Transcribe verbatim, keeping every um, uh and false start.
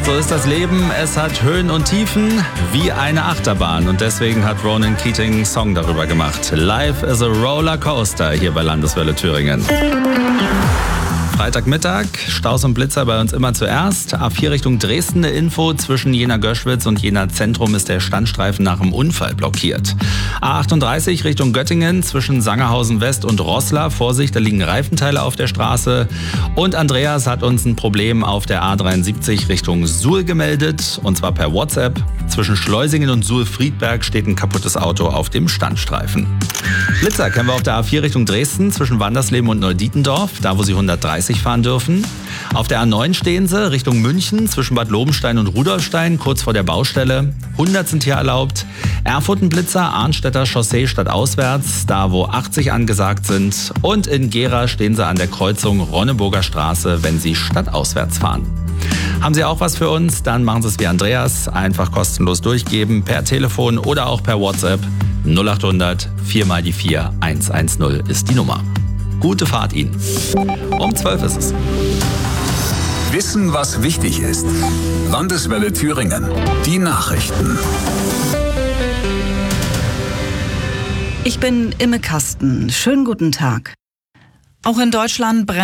So ist das Leben, es hat Höhen und Tiefen wie eine Achterbahn und deswegen hat Ronan Keating einen Song darüber gemacht. Life is a Roller Coaster hier bei Landeswelle Thüringen. Freitagmittag, Staus und Blitzer bei uns immer zuerst. A vier Richtung Dresden eine Info. Zwischen Jena-Göschwitz und Jena-Zentrum ist der Standstreifen nach dem Unfall blockiert. A achtunddreißig Richtung Göttingen zwischen Sangerhausen West und Roßla. Vorsicht, da liegen Reifenteile auf der Straße. Und Andreas hat uns ein Problem auf der A dreiundsiebzig Richtung Suhl gemeldet. Und zwar per WhatsApp. Zwischen Schleusingen und Suhl-Friedberg steht ein kaputtes Auto auf dem Standstreifen. Blitzer kennen wir auf der A vier Richtung Dresden zwischen Wandersleben und Neudietendorf, da wo sie hundertdreißig fahren dürfen. Auf der A neun stehen sie Richtung München zwischen Bad Lobenstein und Rudolfstein, kurz vor der Baustelle. hundert sind hier erlaubt. Erfurt ein Blitzer, Arnstädter Chaussee stadtauswärts, da wo achtzig angesagt sind. Und in Gera stehen sie an der Kreuzung Ronneburger Straße, wenn sie stadtauswärts fahren. Haben Sie auch was für uns? Dann machen Sie es wie Andreas. Einfach kostenlos durchgeben, per Telefon oder auch per WhatsApp. null acht hundert vier mal die vier eins eins null ist die Nummer. Gute Fahrt Ihnen. Um zwölf ist es. Wissen, was wichtig ist. Landeswelle Thüringen. Die Nachrichten. Ich bin Imme Kasten. Schönen guten Tag. Auch in Deutschland brennt